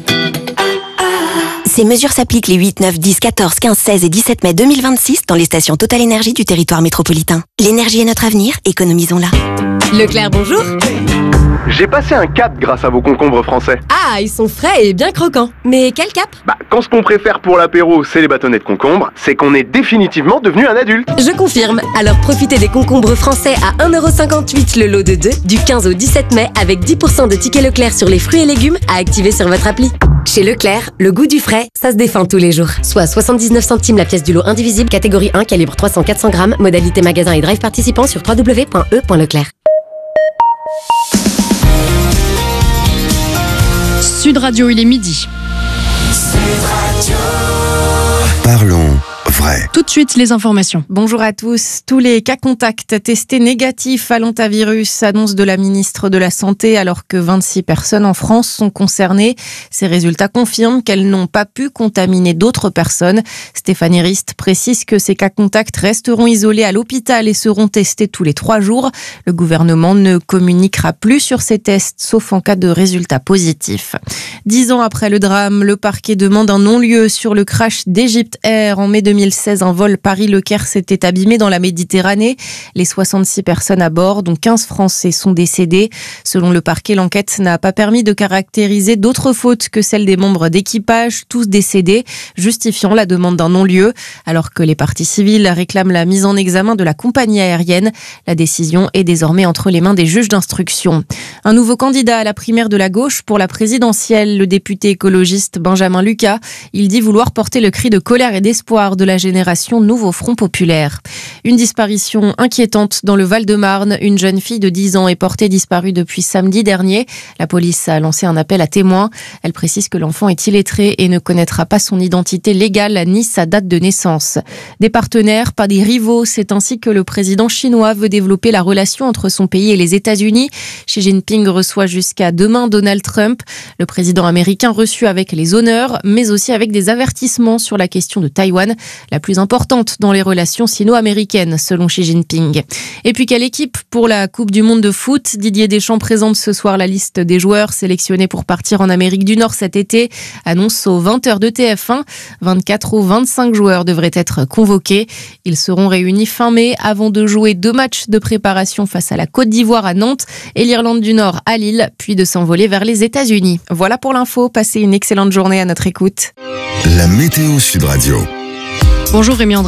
Ces mesures s'appliquent les 8, 9, 10, 14, 15, 16 et 17 mai 2026 dans les stations Total Énergie du territoire métropolitain. L'énergie est notre avenir, économisons-la. Leclerc, bonjour. J'ai passé un cap grâce à vos concombres français. Ah, ils sont frais et bien croquants. Mais quel cap? Quand ce qu'on préfère pour l'apéro, c'est les bâtonnets de concombre, c'est qu'on est définitivement devenu un adulte. Je confirme. Alors profitez des concombres français à 1,58 € le lot de 2 du 15 au 17 mai avec 10% de tickets Leclerc sur les fruits et légumes à activer sur votre appli. Chez Leclerc, le goût du frais, ça se défend tous les jours. Soit 79 centimes la pièce du lot indivisible, catégorie 1, calibre 300-400 grammes, modalité magasin et drive participant sur www.e.leclerc. Sud Radio, il est midi. Parlons vrai. Tout de suite, les informations. Bonjour à tous. Tous les cas contacts testés négatifs à l'hantavirus, annonce de la ministre de la Santé, alors que 26 personnes en France sont concernées. Ces résultats confirment qu'elles n'ont pas pu contaminer d'autres personnes. Stéphanie Rist précise que ces cas contacts resteront isolés à l'hôpital et seront testés tous les 3 jours. Le gouvernement ne communiquera plus sur ces tests, sauf en cas de résultats positifs. 10 ans après le drame, le parquet demande un non-lieu sur le crash d'Egypt Air en mai 2016. Un vol Paris-Le Caire s'était abîmé dans la Méditerranée. Les 66 personnes à bord, dont 15 Français, sont décédées. Selon le parquet, l'enquête n'a pas permis de caractériser d'autres fautes que celles des membres d'équipage, tous décédés, justifiant la demande d'un non-lieu. Alors que les parties civiles réclament la mise en examen de la compagnie aérienne, la décision est désormais entre les mains des juges d'instruction. Un nouveau candidat à la primaire de la gauche pour la présidentielle, le député écologiste Benjamin Lucas. Il dit vouloir porter le cri de colère et d'espoir de la génération Nouveau Front Populaire. Une disparition inquiétante dans le Val-de-Marne. Une jeune fille de 10 ans est portée disparue depuis samedi dernier. La police a lancé un appel à témoins. Elle précise que l'enfant est illettré et ne connaîtra pas son identité légale ni sa date de naissance. Des partenaires, pas des rivaux. C'est ainsi que le président chinois veut développer la relation entre son pays et les États-Unis. Xi Jinping reçoit jusqu'à demain Donald Trump. Le président américain reçu avec les honneurs, mais aussi avec des avertissements sur la question de Taïwan, la plus importante dans les relations sino-américaines, selon Xi Jinping. Et puis quelle équipe pour la Coupe du Monde de foot? Didier Deschamps présente ce soir la liste des joueurs sélectionnés pour partir en Amérique du Nord cet été. Annonce aux 20h de TF1. 24 ou 25 joueurs devraient être convoqués. Ils seront réunis fin mai avant de jouer 2 matchs de préparation face à la Côte d'Ivoire à Nantes et l'Irlande du Nord à Lille, puis de s'envoler vers les États-Unis. Voilà pour l'info. Passez une excellente journée à notre écoute. La météo Sud Radio. Bonjour Rémi André.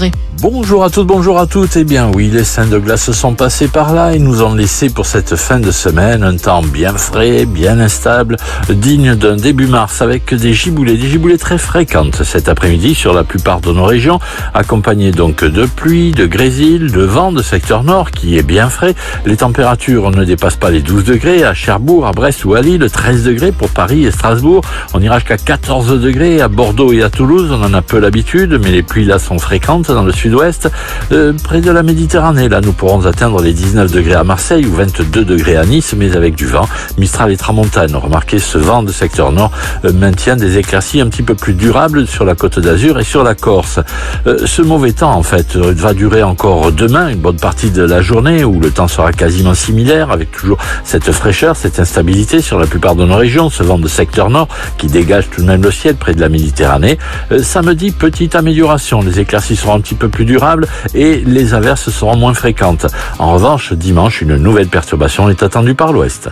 Bonjour à toutes, bonjour à toutes. Eh bien oui, les Saints de glace sont passés par là et nous ont laissé pour cette fin de semaine un temps bien frais, bien instable, digne d'un début mars avec des giboulées très fréquentes cet après-midi sur la plupart de nos régions, accompagnées donc de pluie, de grésil, de vent de secteur nord qui est bien frais. Les températures ne dépassent pas les 12 degrés à Cherbourg, à Brest ou à Lille, 13 degrés pour Paris et Strasbourg. On ira jusqu'à 14 degrés à Bordeaux et à Toulouse, on en a peu l'habitude, mais les pluies là sont fréquentes dans le sud-ouest. Près de la Méditerranée, là nous pourrons atteindre les 19 degrés à Marseille ou 22 degrés à Nice, mais avec du vent. Mistral et tramontane, remarquez ce vent de secteur nord maintient des éclaircies un petit peu plus durables sur la Côte d'Azur et sur la Corse. Ce mauvais temps en fait va durer encore demain, une bonne partie de la journée où le temps sera quasiment similaire avec toujours cette fraîcheur, cette instabilité sur la plupart de nos régions, ce vent de secteur nord qui dégage tout de même le ciel près de la Méditerranée. Samedi, petite amélioration, les éclaircies seront un petit peu plus durables et les averses seront moins fréquentes. En revanche, dimanche, une nouvelle perturbation est attendue par l'ouest.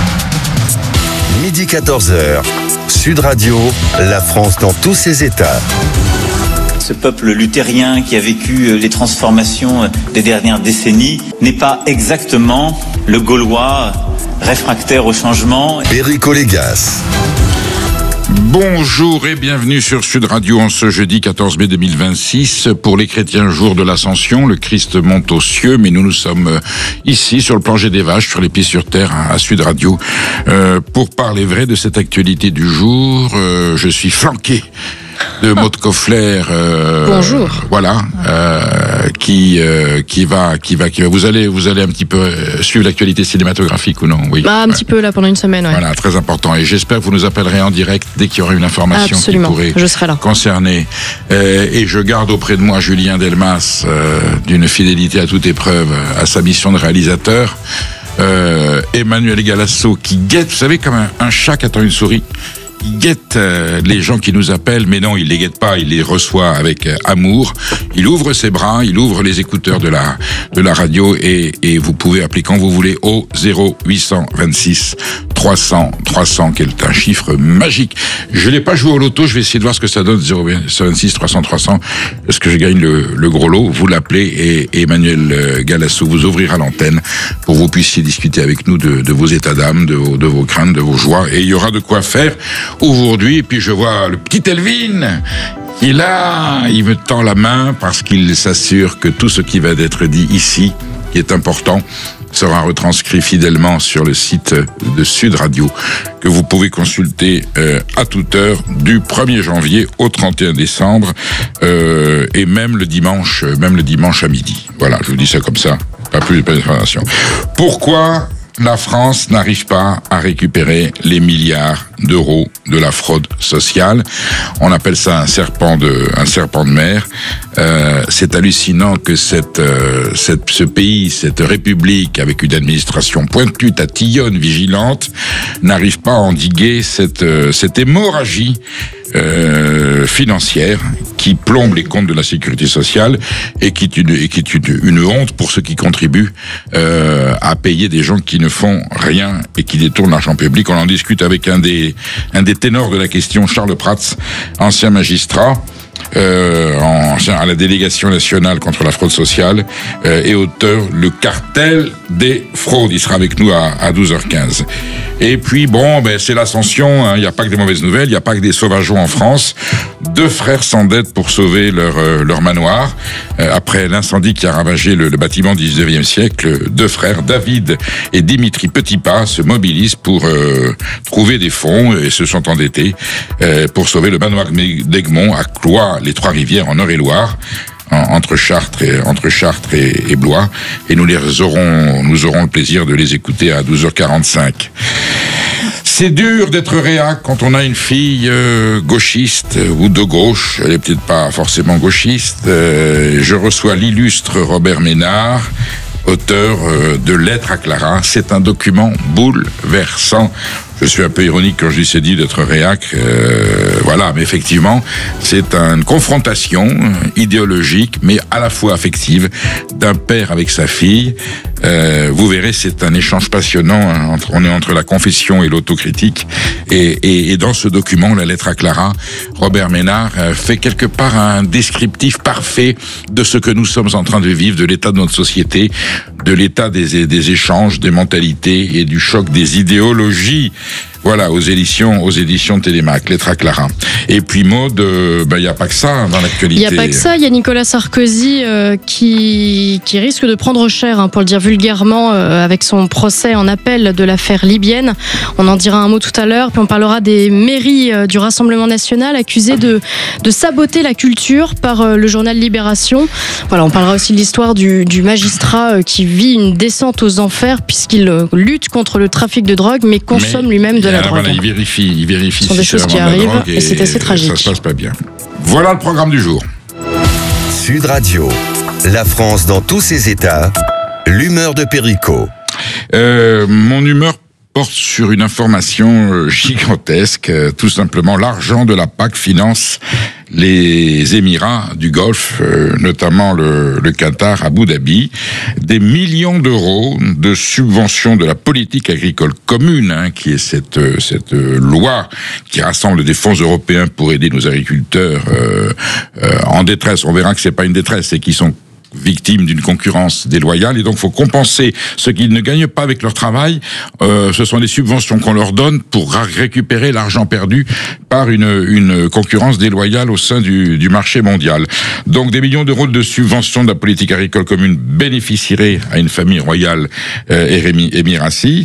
Midi 14h, Sud Radio, la France dans tous ses états. Ce peuple luthérien qui a vécu les transformations des dernières décennies n'est pas exactement le Gaulois réfractaire au changement. Perico Légas. Bonjour et bienvenue sur Sud Radio en ce jeudi 14 mai 2026. Pour les chrétiens, jour de l'Ascension, le Christ monte aux cieux, mais nous sommes ici sur le plancher des vaches, sur les pieds sur terre à Sud Radio. Pour parler vrai de cette actualité du jour, je suis flanqué de Maud Koffler. Bonjour. Voilà, qui va. Vous allez un petit peu suivre l'actualité cinématographique ou non? Oui. Un petit peu là pendant une semaine. Ouais. Voilà, très important. Et j'espère que vous nous appellerez en direct dès qu'il y aura une information qui pourrait concerner. Et je garde auprès de moi Julien Delmas, d'une fidélité à toute épreuve à sa mission de réalisateur. Emmanuel Galasso qui guette, vous savez, comme un chat qui attend une souris. Il guette les gens qui nous appellent, mais non, il les guette pas, il les reçoit avec amour. Il ouvre ses bras, il ouvre les écouteurs de la radio et vous pouvez appeler quand vous voulez au 0826 300 qui est un chiffre magique. Je l'ai pas joué au loto, je vais essayer de voir ce que ça donne. 0826 300. Est-ce que je gagne le gros lot? Vous l'appelez et Emmanuel Galasso vous ouvrira l'antenne pour que vous puissiez discuter avec nous de vos états d'âme, de vos craintes, de vos joies, et il y aura de quoi faire aujourd'hui. Et puis je vois le petit Elvin qui là, il me tend la main parce qu'il s'assure que tout ce qui va être dit ici, qui est important, sera retranscrit fidèlement sur le site de Sud Radio que vous pouvez consulter à toute heure du 1er janvier au 31 décembre et même le dimanche à midi. Voilà, je vous dis ça comme ça, pas plus d'informations. Pourquoi la France n'arrive pas à récupérer les milliards d'euros de la fraude sociale? On appelle ça un serpent de mer. C'est hallucinant que ce pays, cette république, avec une administration pointue, tatillonne, vigilante, n'arrive pas à endiguer cette hémorragie financière qui plombe les comptes de la sécurité sociale et qui est une honte pour ceux qui contribuent à payer des gens qui ne font rien et qui détournent l'argent public. On en discute avec un des ténors de la question, Charles Prats, ancien magistrat, à la délégation nationale contre la fraude sociale et auteur Le cartel des fraudes. Il sera avec nous à 12h15. Et puis c'est l'ascension, hein. Il n'y a pas que des mauvaises nouvelles, il n'y a pas que des sauvageons en France. 2 frères s'endettent pour sauver leur manoir. Après l'incendie qui a ravagé le bâtiment du 19e siècle, 2 frères, David et Dimitri Petitpas, se mobilisent pour trouver des fonds et se sont endettés pour sauver le manoir d'Egmont à Cloix, les Trois-Rivières en Eure-et-Loire, entre Chartres et Blois, et nous aurons le plaisir de les écouter à 12h45. C'est dur d'être réac quand on a une fille gauchiste ou de gauche. Elle est peut-être pas forcément gauchiste. Je reçois l'illustre Robert Ménard, auteur de Lettres à Clara. C'est un document bouleversant. Je suis un peu ironique quand je lui ai dit d'être réac. Voilà, mais effectivement, c'est une confrontation idéologique, mais à la fois affective, d'un père avec sa fille. Vous verrez, c'est un échange passionnant. Hein, on est entre la confession et l'autocritique. Et dans ce document, la lettre à Clara, Robert Ménard fait quelque part un descriptif parfait de ce que nous sommes en train de vivre, de l'état de notre société, de l'état des échanges, des mentalités et du choc des idéologies. Voilà, aux éditions Télémac, lettre à Clara. Et puis Maud, il n'y a pas que ça dans l'actualité. Il n'y a pas que ça, il y a Nicolas Sarkozy qui risque de prendre cher, pour le dire vulgairement, avec son procès en appel de l'affaire libyenne. On en dira un mot tout à l'heure, puis on parlera des mairies du Rassemblement National accusées de saboter la culture par le journal Libération. Voilà, on parlera aussi de l'histoire du magistrat qui vit une descente aux enfers puisqu'il lutte contre le trafic de drogue mais consomme lui-même de la drogue. Voilà, il vérifie. Ce sont des choses qui arrivent et c'est assez tragique. Ça se passe pas bien. Voilà le programme du jour. Sud Radio, la France dans tous ses états, l'humeur de Perico. Mon humeur porte sur une information gigantesque. Tout simplement, l'argent de la PAC finance les Émirats du Golfe, notamment le Qatar, Abu Dhabi, des millions d'euros de subventions de la politique agricole commune, qui est cette loi qui rassemble des fonds européens pour aider nos agriculteurs en détresse. On verra que c'est pas une détresse, c'est qu'ils sont victimes d'une concurrence déloyale et donc faut compenser ce qu'ils ne gagnent pas avec leur travail. Ce sont des subventions qu'on leur donne pour récupérer l'argent perdu par une concurrence déloyale au sein du marché mondial. Donc des millions d'euros de subventions de la politique agricole commune bénéficieraient à une famille royale émiratie.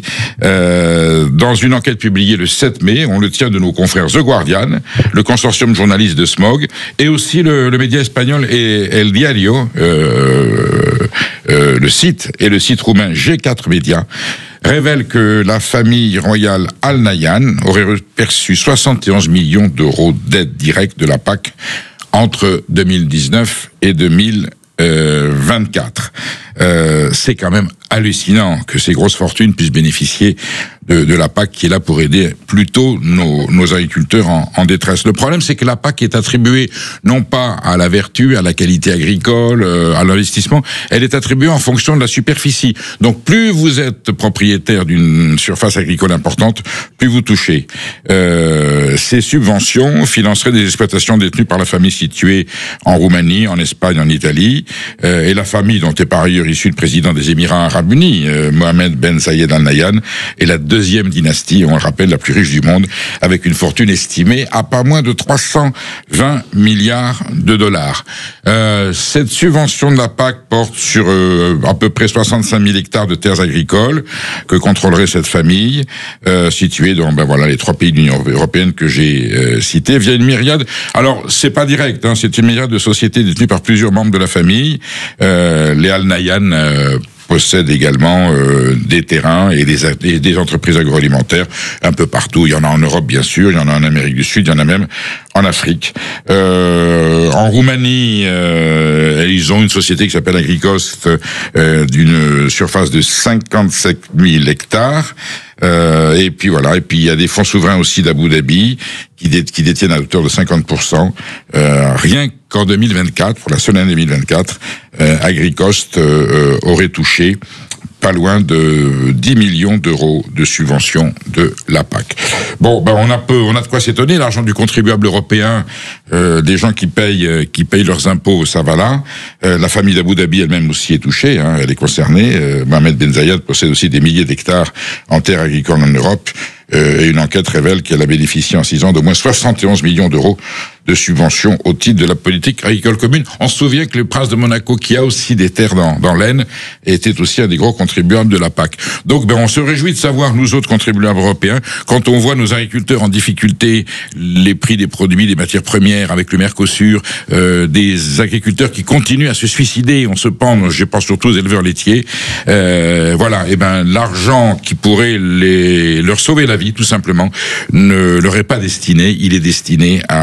Dans une enquête publiée le 7 mai, on le tient de nos confrères The Guardian, le consortium journaliste de Smog et aussi le média espagnol El Diario, le site roumain G4 Média révèle que la famille royale Al Nahyan aurait perçu 71 millions d'euros d'aide directe de la PAC entre 2019 et 2024. C'est quand même hallucinant que ces grosses fortunes puissent bénéficier de la PAC qui est là pour aider plutôt nos agriculteurs en détresse. Le problème, c'est que la PAC est attribuée non pas à la vertu, à la qualité agricole, à l'investissement, elle est attribuée en fonction de la superficie. Donc plus vous êtes propriétaire d'une surface agricole importante, plus vous touchez. Ces subventions financeraient des exploitations détenues par la famille située en Roumanie, en Espagne, en Italie, et la famille dont est par ailleurs issu le président des Émirats Arabes Unis, Mohamed Ben Zayed Al Nahyan, est la deuxième dynastie, on le rappelle, la plus riche du monde, avec une fortune estimée à pas moins de 320 milliards de dollars. Cette subvention de la PAC porte sur à peu près 65 000 hectares de terres agricoles que contrôlerait cette famille, située dans les 3 pays de l'Union européenne que j'ai cités, via une myriade. Alors, c'est pas direct, c'est une myriade de sociétés détenues par plusieurs membres de la famille. Les Al Nahyan possèdent également des terrains et des entreprises agroalimentaires un peu partout. Il y en a en Europe, bien sûr, il y en a en Amérique du Sud, il y en a même en Afrique. En Roumanie, ils ont une société qui s'appelle Agricost, d'une surface de 57 000 hectares. Et puis voilà. Et puis il y a des fonds souverains aussi d'Abu Dhabi qui détiennent à hauteur de 50%. Rien qu'en 2024, pour la seule année 2024, Agricost aurait touché pas loin de 10 millions d'euros de subventions de la PAC. Bon, on a de quoi s'étonner. L'argent du contribuable européen, des gens qui payent leurs impôts, ça va là. La famille d'Abu Dhabi elle-même aussi est touchée, elle est concernée. Mohamed Ben Zayed possède aussi des milliers d'hectares en terres agricoles en Europe. Et une enquête révèle qu'elle a bénéficié en 6 ans d'au moins 71 millions d'euros de subventions au titre de la politique agricole commune. On se souvient que le prince de Monaco, qui a aussi des terres dans l'Aisne, était aussi un des gros contribuables de la PAC. Donc, on se réjouit de savoir, nous autres contribuables européens, quand on voit nos agriculteurs en difficulté, les prix des produits, des matières premières avec le Mercosur, des agriculteurs qui continuent à se suicider, on se pend, je pense surtout aux éleveurs laitiers. Voilà, l'argent qui pourrait leur sauver la vie, tout simplement, ne leur est pas destiné. Il est destiné à des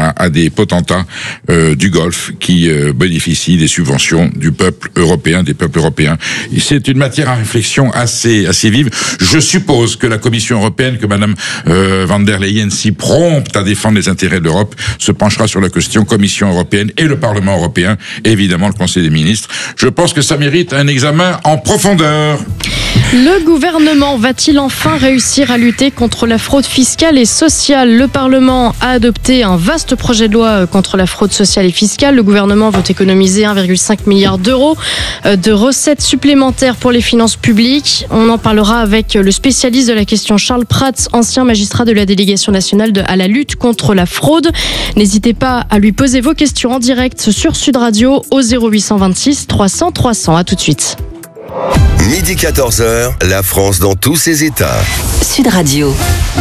potentats du Golfe qui bénéficient des subventions du peuple européen, des peuples européens. Et c'est une matière à réflexion assez vive. Je suppose que la Commission européenne, que Madame van der Leyen, si prompte à défendre les intérêts de l'Europe, se penchera sur la question Commission européenne et le Parlement européen, et évidemment le Conseil des ministres. Je pense que ça mérite un examen en profondeur. Le gouvernement va-t-il enfin réussir à lutter contre la fraude fiscale et sociale ? Le Parlement a adopté un vaste projet de loi contre la fraude sociale et fiscale. Le gouvernement veut économiser 1,5 milliard d'euros de recettes supplémentaires pour les finances publiques. On en parlera avec le spécialiste de la question Charles Prats, ancien magistrat de la délégation nationale à la lutte contre la fraude. N'hésitez pas à lui poser vos questions en direct sur Sud Radio au 0826 300 300. À tout de suite. Midi 14h, la France dans tous ses états. Sud Radio.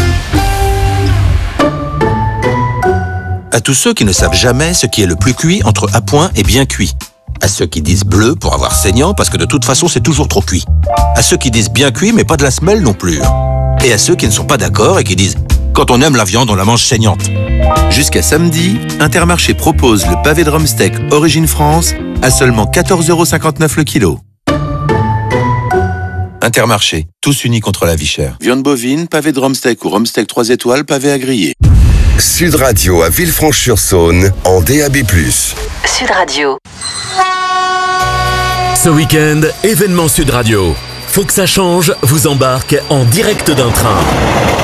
À tous ceux qui ne savent jamais ce qui est le plus cuit entre à point et bien cuit. À ceux qui disent bleu pour avoir saignant parce que de toute façon c'est toujours trop cuit. À ceux qui disent bien cuit mais pas de la semelle non plus. Et à ceux qui ne sont pas d'accord et qui disent quand on aime la viande on la mange saignante. Jusqu'à samedi, Intermarché propose le pavé de Rumsteak Origine France à seulement 14,59 € le kilo. Intermarché, tous unis contre la vie chère. Viande bovine, pavé de Rumsteak ou Rumsteak 3 étoiles, pavé à griller. Sud Radio à Villefranche-sur-Saône en DAB+. Sud Radio. Ce week-end, événement Sud Radio. Faut que ça change vous embarque en direct d'un train.